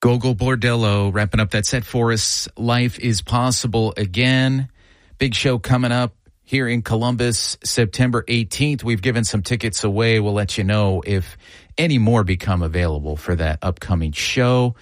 Gogol Bordello wrapping up that set for us. Life is Possible Again. Big show coming up here in Columbus, September 18th. We've given some tickets away. We'll let you know if any more become available for that upcoming show.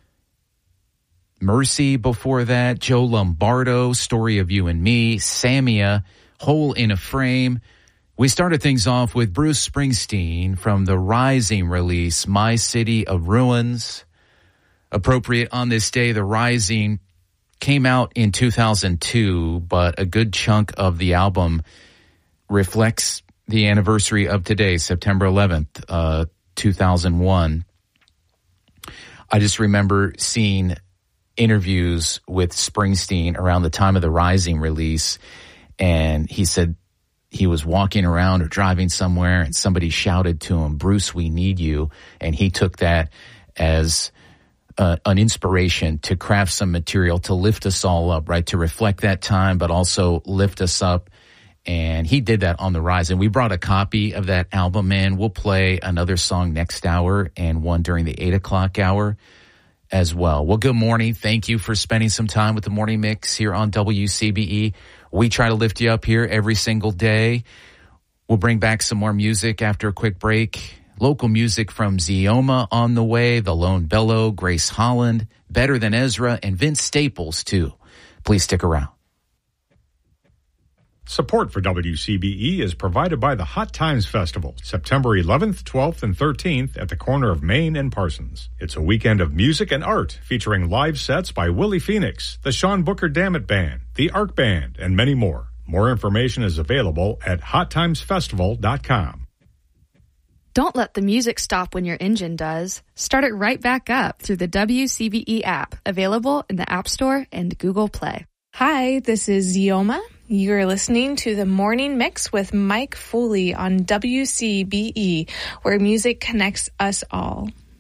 Mercy before that, Joe Lombardo, Story of You and Me, Samia, Hole in a Frame. We started things off with Bruce Springsteen from the Rising release, My City of Ruins. Appropriate on this day, The Rising came out in 2002, but a good chunk of the album reflects the anniversary of today, September 11th, 2001. I just remember seeing interviews with Springsteen around the time of the Rising release, and he said he was walking around or driving somewhere and somebody shouted to him, "Bruce, we need you." And he took that as an inspiration to craft some material to lift us all up, right? To reflect that time, but also lift us up. And he did that on the Rise. And we brought a copy of that album in. We'll play another song next hour and one during the 8 o'clock hour as well. Well, good morning. Thank you for spending some time with the Morning Mix here on WCBE. We try to lift you up here every single day. We'll bring back some more music after a quick break. Local music from Zioma on the way, The Lone Bellow, Grace Holland, Better Than Ezra, and Vince Staples, too. Please stick around. Support for WCBE is provided by the Hot Times Festival, September 11th, 12th, and 13th at the corner of Main and Parsons. It's a weekend of music and art featuring live sets by Willie Phoenix, the Sean Booker Dammit Band, the Arc Band, and many more. More information is available at hottimesfestival.com. Don't let the music stop when your engine does. Start it right back up through the WCBE app, available in the App Store and Google Play. Hi, this is Zioma. You're listening to the Morning Mix with Mike Foley on WCBE, where music connects us all.